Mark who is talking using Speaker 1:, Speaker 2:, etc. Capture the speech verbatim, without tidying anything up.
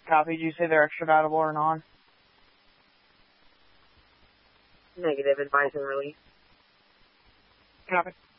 Speaker 1: Copy. Did you say they're extraditable or non?
Speaker 2: Negative. Advising release.
Speaker 1: Copy.